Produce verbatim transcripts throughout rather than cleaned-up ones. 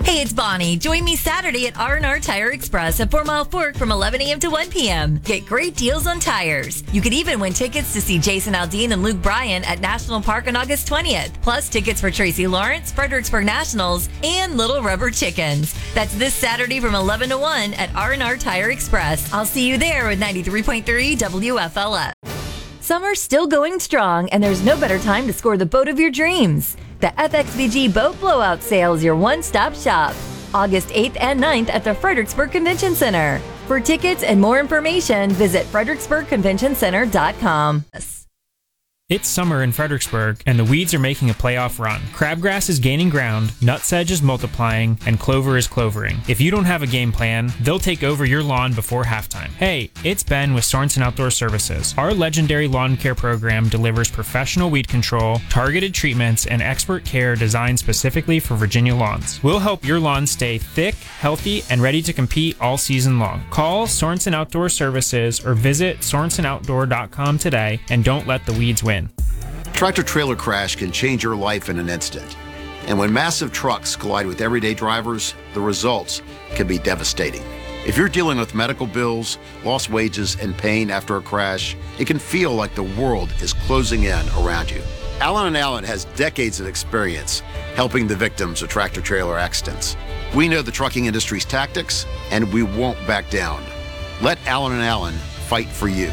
Hey, it's Bonnie. Join me Saturday at R and R Tire Express at Four Mile Fork from eleven a.m. to one p.m. Get great deals on tires. You could even win tickets to see Jason Aldean and Luke Bryan at National Park on August twentieth. Plus tickets for Tracy Lawrence, Fredericksburg Nationals, and Little Rubber Chickens. That's this Saturday from eleven to one at R and R Tire Express. I'll see you there with ninety-three point three W F L S. Summer's still going strong, and there's no better time to score the boat of your dreams. The F X V G Boat Blowout Sale is your one-stop shop. August eighth and ninth at the Fredericksburg Convention Center. For tickets and more information, visit fredericksburg convention center dot com. It's summer in Fredericksburg, and the weeds are making a playoff run. Crabgrass is gaining ground, nutsedge is multiplying, and clover is clovering. If you don't have a game plan, they'll take over your lawn before halftime. Hey, it's Ben with Sorensen Outdoor Services. Our legendary lawn care program delivers professional weed control, targeted treatments, and expert care designed specifically for Virginia lawns. We'll help your lawn stay thick, healthy, and ready to compete all season long. Call Sorensen Outdoor Services or visit sorensen outdoor dot com today, and don't let the weeds win. Tractor-trailer crash can change your life in an instant. And when massive trucks collide with everyday drivers, the results can be devastating. If you're dealing with medical bills, lost wages, and pain after a crash, it can feel like the world is closing in around you. Allen and Allen has decades of experience helping the victims of tractor-trailer accidents. We know the trucking industry's tactics, and we won't back down. Let Allen and Allen fight for you.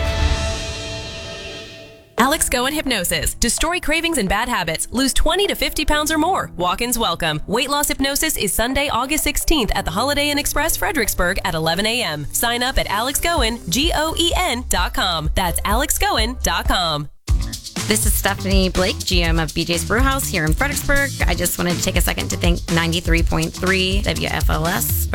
Alex Goen Hypnosis. Destroy cravings and bad habits. Lose twenty to fifty pounds or more. Walk-ins welcome. Weight loss hypnosis is Sunday, August sixteenth at the Holiday Inn Express, Fredericksburg at eleven a.m. Sign up at alex goen, G O E N dot com. That's alex goen dot com. This is Stephanie Blake, G M of B J's Brewhouse here in Fredericksburg. I just wanted to take a second to thank ninety-three point three W F L S for